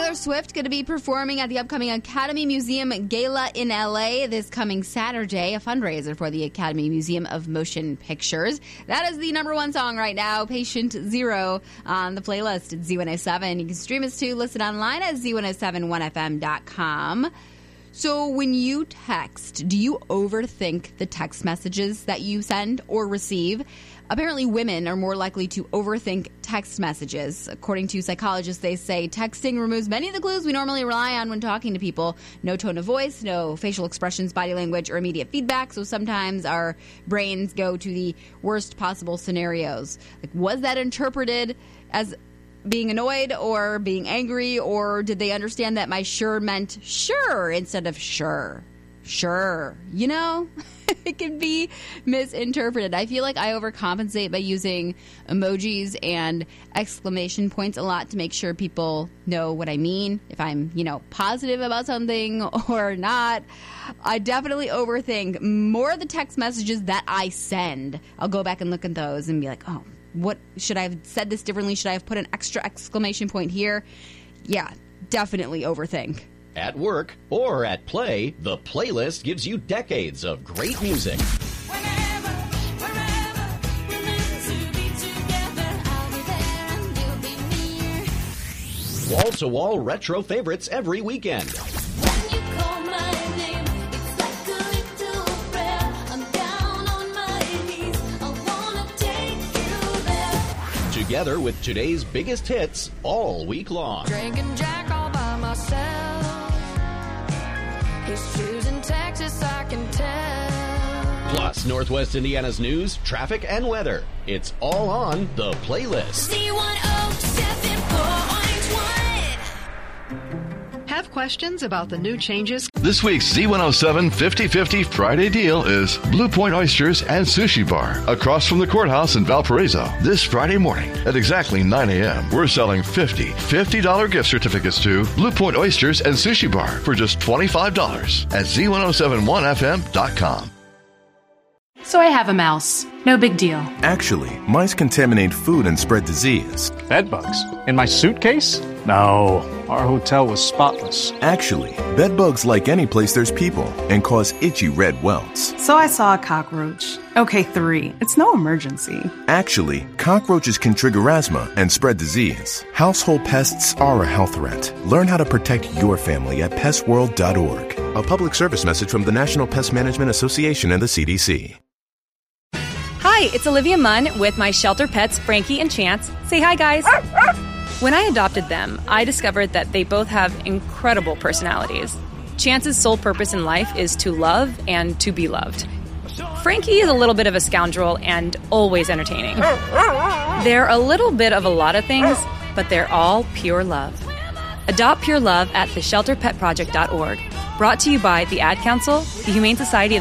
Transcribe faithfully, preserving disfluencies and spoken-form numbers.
Taylor Swift going to be performing at the upcoming Academy Museum Gala in L A this coming Saturday, a fundraiser for the Academy Museum of Motion Pictures. That is the number one song right now, Patient Zero, on the playlist at Z one oh seven. You can stream us too, listen online at Z one oh seven one F M dot com. So when you text, do you overthink the text messages that you send or receive? Apparently, women are more likely to overthink text messages. According to psychologists, they say texting removes many of the clues we normally rely on when talking to people. No tone of voice, no facial expressions, body language, or immediate feedback. So sometimes our brains go to the worst possible scenarios. Like, was that interpreted as being annoyed or being angry, or did they understand that my sure meant sure instead of sure? Sure. You know, it can be misinterpreted. I feel like I overcompensate by using emojis and exclamation points a lot to make sure people know what I mean, if I'm, you know, positive about something or not. I definitely overthink more of the text messages that I send. I'll go back and look at those and be like, oh, what should I have said this differently? Should I have put an extra exclamation point here? Yeah, definitely overthink. At work or at play, the playlist gives you decades of great music. Whenever, wherever, we're meant to be together. I'll be there and you'll be near. Wall-to-wall retro favorites every weekend. When you call my name, it's like a little prayer. I'm down on my knees. I wanna take you there. Together with today's biggest hits all week long. Drinking Jack all by myself. He's choosing Texas, I can tell. Plus, Northwest Indiana's news, traffic, and weather. It's all on the playlist. Z one oh seven point one. Have questions about the new changes? This week's Z one oh seven fifty fifty Friday deal is Blue Point Oysters and Sushi Bar across from the courthouse in Valparaiso. This Friday morning at exactly nine a.m. we're selling fifty fifty dollars gift certificates to Blue Point Oysters and Sushi Bar for just twenty-five dollars at Z ten seventy-one F M dot com. So I have a mouse. No big deal. Actually, mice contaminate food and spread disease. Bed bugs? In my suitcase? No, our hotel was spotless. Actually, bed bugs like any place there's people and cause itchy red welts. So I saw a cockroach. Okay, three. It's no emergency. Actually, cockroaches can trigger asthma and spread disease. Household pests are a health threat. Learn how to protect your family at pest world dot org. A public service message from the National Pest Management Association and the C D C. Hi, it's Olivia Munn with my shelter pets, Frankie and Chance. Say hi, guys. When I adopted them, I discovered that they both have incredible personalities. Chance's sole purpose in life is to love and to be loved. Frankie is a little bit of a scoundrel and always entertaining. They're a little bit of a lot of things, but they're all pure love. Adopt pure love at the shelter pet project dot org. Brought to you by the Ad Council, the Humane Society of